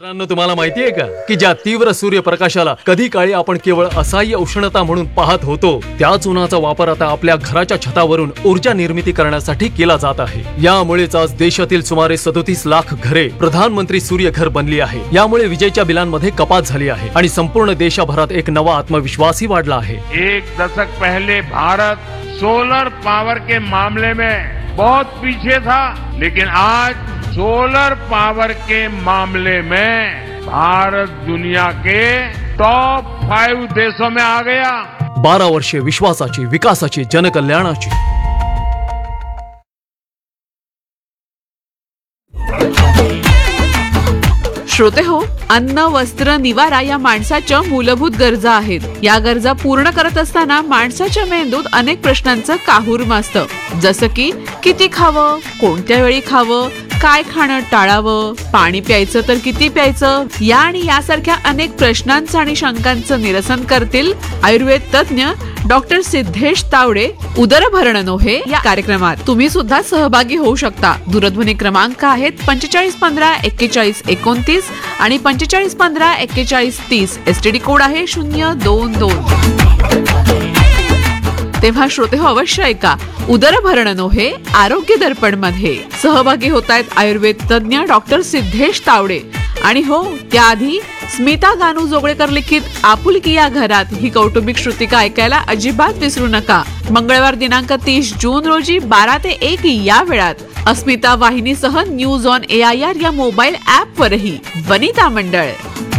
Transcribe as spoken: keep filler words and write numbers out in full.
मित्रांनो, तुम्हाला माहितीये का की ज्या तीव्र सूर्यप्रकाशाला कधी काळी आपण केवळ असह्य उष्णता म्हणून पाहत होतो, त्याच उन्हाचा वापर आता आपल्या घराच्या छतावरून ऊर्जा निर्मिती करण्यासाठी केला जात आहे. यामुळेच आज देशातील सुमारे सदोतीस लाख घरे प्रधानमंत्री सूर्य घर बनली आहे. यामुळे विजेच्या बिलांमध्ये कपात झाली आहे आणि संपूर्ण देशभरात एक नवा आत्मविश्वासही वाढला आहे. एक दशक पहले भारत सोलर पावर के मामले में बहुत पीछे था, लेकिन आज सोलर पावर के मामले में भारत दुनिया के टॉप फाइव देशों में आ गया. बारा वर्षे विश्वासाची, विकासाची, जनकल्याणाची. श्रोते हो, अन्न, वस्त्र, निवारा या माणसाच्या मूलभूत गरजा आहेत. या गरजा पूर्ण करत असताना माणसाच्या मेंदूत अनेक प्रश्नांचं काहूर माजतं. जसं की किती खावं, कोणत्या वेळी खावं, काय खाणं टाळावं, पाणी प्यायचं तर किती प्यायचं, या आणि यासारख्या अनेक प्रश्नांचं आणि शंकांचं निरसन करतील आयुर्वेद तज्ञ डॉक्टर सिद्धेश तावडे उदरभरण नोहे या कार्यक्रमात. तुम्ही सुद्धा सहभागी होऊ शकता. दूरध्वनी क्रमांक आहेत पंचेचाळीस पंधरा एक्केचाळीस एकोणतीस आणि पंचेचाळीस पंधरा एक्केचाळीस तीस. एसटीडी कोड आहे शून्य दोन दोन. तेव्हा श्रोते हो, अवश्य ऐका उदरभरण नोहे आरोग्य दर्पण मध्ये. सहभागी होत आहेत आयुर्वेद तज्ञ डॉक्टर सिद्धेश तावडे. आणि हो, त्याआधी स्मिता गानू जोगळेकर लिखित आपुलकी या घरात ही कौटुंबिक श्रुतिका ऐकायला अजिबात विसरू नका. मंगळवार दिनांक तीस जून रोजी बारा ते एक या वेळात अस्मिता वाहिनीसह news on A I R या मोबाईल ऍप वरही. वनिता मंडळ.